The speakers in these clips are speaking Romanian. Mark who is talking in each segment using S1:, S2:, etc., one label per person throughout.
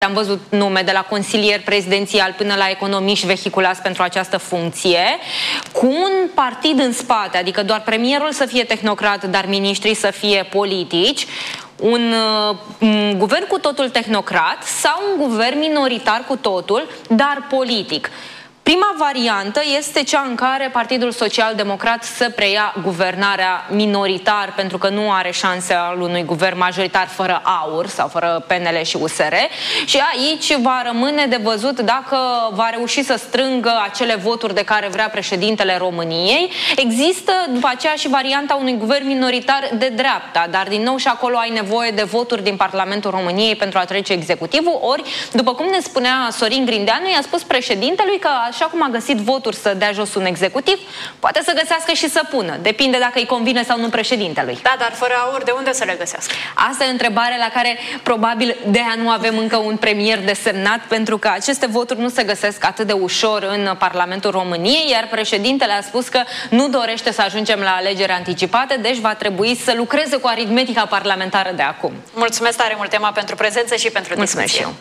S1: Am văzut nume de la consilieri prezidențial până la economiști vehiculați pentru această funcție, cu un partid în spate, adică doar premierul să fie tehnocrat, dar miniștrii să fie politici, un guvern cu totul tehnocrat sau un guvern minoritar cu totul, dar politic. Prima variantă este cea în care Partidul Social-Democrat să preia guvernarea minoritar, pentru că nu are șanse al unui guvern majoritar fără AUR sau fără PNL și USR. Și aici va rămâne de văzut dacă va reuși să strângă acele voturi de care vrea președintele României. Există după aceea și varianta unui guvern minoritar de dreapta, dar din nou și acolo ai nevoie de voturi din Parlamentul României pentru a trece executivul. Ori, după cum ne spunea Sorin Grindeanu, i-a spus președintelui că așa cum a găsit voturi să dea jos un executiv, poate să găsească și să pună. Depinde dacă îi convine sau nu președintelui.
S2: Da, dar fără AUR, de unde să le găsească?
S1: Asta e o întrebare la care probabil de-aia nu avem încă un premier desemnat, pentru că aceste voturi nu se găsesc atât de ușor în Parlamentul României, iar președintele a spus că nu dorește să ajungem la alegeri anticipate, deci va trebui să lucreze cu aritmetica parlamentară de acum.
S2: Mulțumesc tare mult, Emma, pentru prezență și pentru discuție.
S1: Mulțumesc și eu.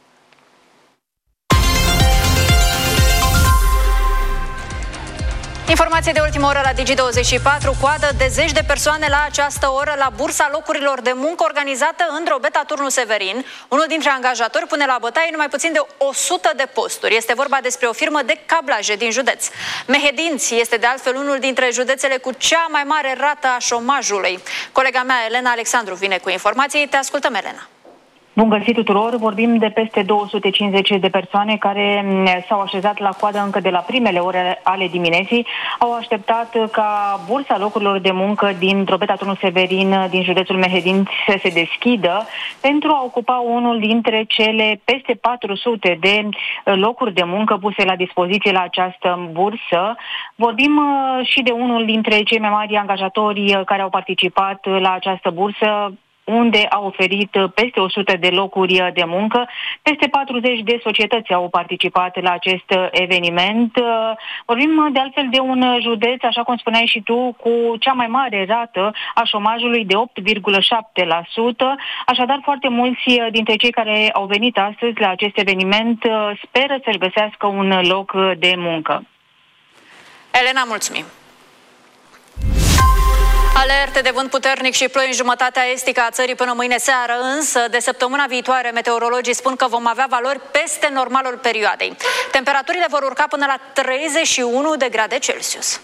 S2: Informație de ultimă oră la Digi24, coadă de zeci de persoane la această oră la bursa locurilor de muncă organizată în Drobeta Turnul Severin. Unul dintre angajatori pune la bătaie numai puțin de 100 de posturi. Este vorba despre o firmă de cablaje din județ. Mehedinți este de altfel unul dintre județele cu cea mai mare rată a șomajului. Colega mea, Elena Alexandru, vine cu informații. Te ascultăm, Elena.
S3: Bun găsit tuturor! Vorbim de peste 250 de persoane care s-au așezat la coadă încă de la primele ore ale dimineții. Au așteptat ca bursa locurilor de muncă din Drobeta Turnul Severin din județul Mehedinți să se deschidă pentru a ocupa unul dintre cele peste 400 de locuri de muncă puse la dispoziție la această bursă. Vorbim și de unul dintre cei mai mari angajatori care au participat la această bursă, unde a oferit peste 100 de locuri de muncă. Peste 40 de societăți au participat la acest eveniment. Vorbim de altfel de un județ, așa cum spuneai și tu, cu cea mai mare rată a șomajului de 8,7%. Așadar, foarte mulți dintre cei care au venit astăzi la acest eveniment speră să-și găsească un loc de muncă.
S2: Elena, mulțumim! Alerte de vânt puternic și ploi în jumătatea estică a țării până mâine seară, însă de săptămâna viitoare meteorologii spun că vom avea valori peste normalul perioadei. Temperaturile vor urca până la 31 de grade Celsius.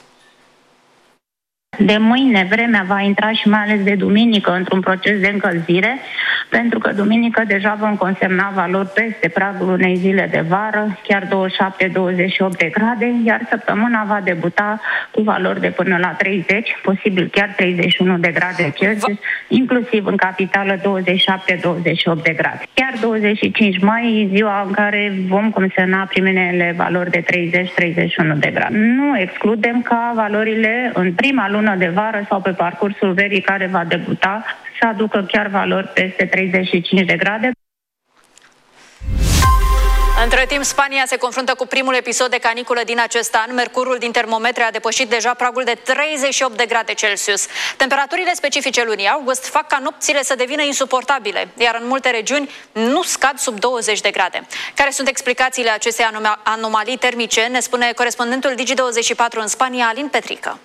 S4: De mâine vremea va intra și mai ales de duminică într-un proces de încălzire, pentru că duminică deja vom consemna valori peste pragul unei zile de vară, chiar 27-28 de grade, iar săptămâna va debuta cu valori de până la 30, posibil chiar 31 de grade Celsius, inclusiv în capitală 27-28 de grade. Chiar 25 mai, ziua în care vom consemna primele valori de 30-31 de grade. Nu excludem ca valorile în prima lună de vară sau pe parcursul verii care va debuta să aducă chiar valori peste 35 de grade.
S2: Între timp, Spania se confruntă cu primul episod de caniculă din acest an. Mercurul din termometre a depășit deja pragul de 38 de grade Celsius. Temperaturile specifice lunii august fac ca nopțile să devină insuportabile, iar în multe regiuni nu scad sub 20 de grade. Care sunt explicațiile acestei anomalii termice, ne spune corespondentul Digi24 în Spania, Alin Petrică.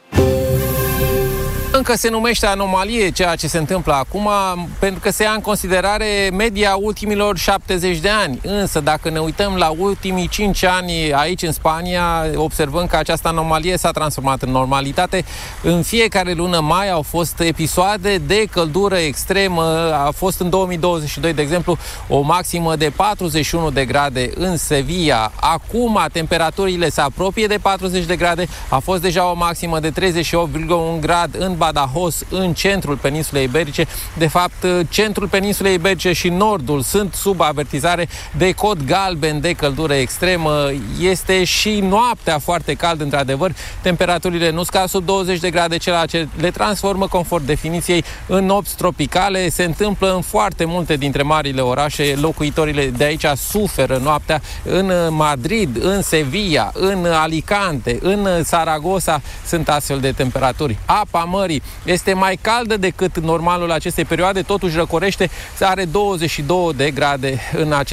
S5: Încă se numește anomalie ceea ce se întâmplă acum, pentru că se ia în considerare media ultimilor 70 de ani. Însă, dacă ne uităm la ultimii 5 ani aici în Spania, observăm că această anomalie s-a transformat în normalitate. În fiecare lună mai au fost episoade de căldură extremă. A fost în 2022, de exemplu, o maximă de 41 de grade în Sevilla. Acum, temperaturile se apropie de 40 de grade. A fost deja o maximă de 38,1 grade în Badajoz, în centrul peninsulei iberice. De fapt, centrul peninsulei iberice și nordul sunt sub avertizare de cod galben de căldură extremă. Este și noaptea foarte cald, într-adevăr. Temperaturile nu scad sub 20 de grade, ceea ce le transformă, conform definiției, în nopți tropicale. Se întâmplă în foarte multe dintre marile orașe. Locuitorile de aici suferă noaptea. În Madrid, în Sevilla, în Alicante, în Saragossa sunt astfel de temperaturi. Apa mării Italy este mai caldă decât normalul acestei perioade, totuși răcorește, are 22 de grade în acest